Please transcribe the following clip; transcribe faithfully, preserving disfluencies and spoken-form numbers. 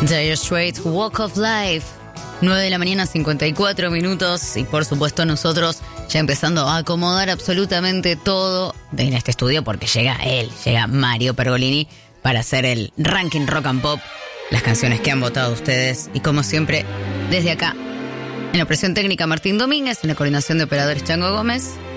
Dire Straits, Walk of Life. nueve de la mañana, cincuenta y cuatro minutos. Y por supuesto nosotros ya empezando a acomodar absolutamente todo en este estudio, porque llega él, llega Mario Pergolini para hacer el ranking rock and pop, las canciones que han votado ustedes. Y como siempre, desde acá, en la operación técnica Martín Domínguez, en la coordinación de operadores Chango Gómez,